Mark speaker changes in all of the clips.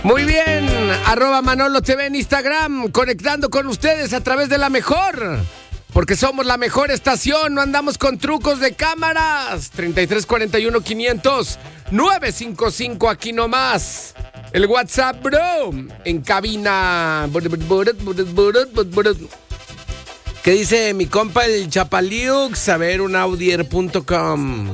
Speaker 1: Muy bien, @Manolo TV en Instagram, conectando con ustedes a través de la mejor, porque somos la mejor estación, no andamos con trucos de cámaras. 3341-500-955, aquí nomás. El WhatsApp, bro, en cabina. ¿Qué dice mi compa el Chapaliux? A ver, unaudier.com.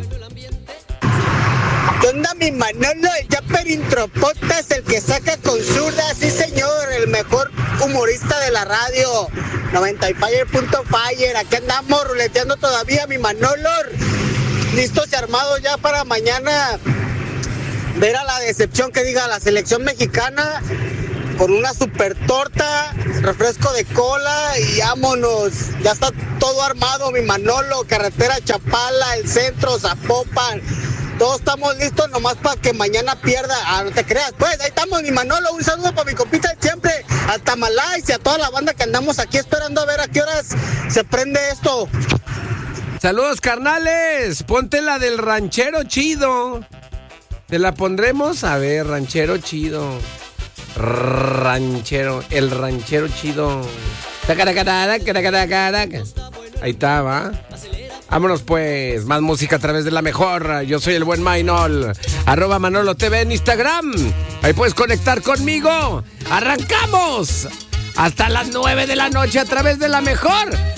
Speaker 2: ¿Qué onda, mi Manolo? El Japper Intropotas, el que saca con zurda, sí señor, el mejor humorista de la radio. 90fire.fire, aquí andamos ruleteando todavía, mi Manolo. Listos y armados ya para mañana ver a la decepción que diga la selección mexicana, con una super torta, refresco de cola y vámonos. Ya está todo armado, mi Manolo. Carretera Chapala, el centro, Zapopan. Todos estamos listos nomás para que mañana pierda. Ah, no te creas, pues ahí estamos, mi Manolo. Un saludo para mi compita de siempre, al Tamalais y a toda la banda que andamos aquí esperando a ver a qué horas se prende esto.
Speaker 1: Saludos, carnales. Ponte la del ranchero chido. ¿Te la pondremos? A ver, ranchero chido. El ranchero chido. Ahí está, ¿va? Vámonos pues, más música a través de la mejor. Yo soy el buen Mainol. @Manolo TV en Instagram. Ahí puedes conectar conmigo. ¡Arrancamos! Hasta las 9 de la noche a través de la mejor.